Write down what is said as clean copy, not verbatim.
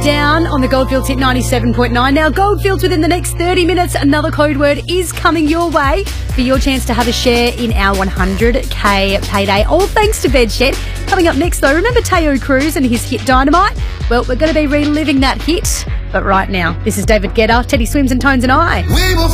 down on the Goldfields hit 97.9. Now, Goldfields, within the next 30 minutes, another code word is coming your way for your chance to have a share in our 100K payday. All thanks to Bedshed. Coming up next, though, remember Teo Cruz and his hit Dynamite? Well, we're going to be reliving that hit. But right now, this is David Guetta, Teddy Swims and Tones and I. We will